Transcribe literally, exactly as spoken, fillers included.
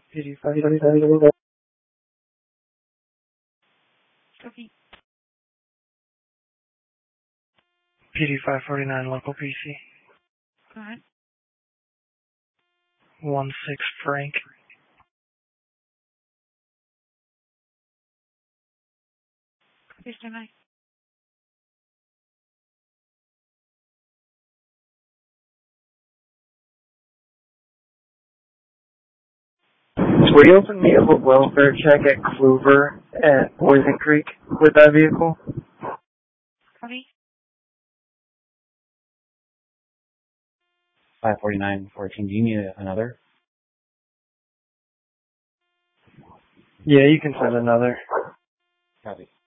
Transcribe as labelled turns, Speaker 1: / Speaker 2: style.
Speaker 1: P D five forty-nine.
Speaker 2: Copy.
Speaker 1: P D five forty-nine local P C.
Speaker 2: Go ahead.
Speaker 1: One six Frank.
Speaker 2: Copy, stand by.
Speaker 1: Will you open me up a welfare check at Clover at Poison Creek with that vehicle?
Speaker 2: Copy.
Speaker 3: five forty-nine fourteen. Do you need another?
Speaker 1: Yeah, you can send another.
Speaker 3: Copy.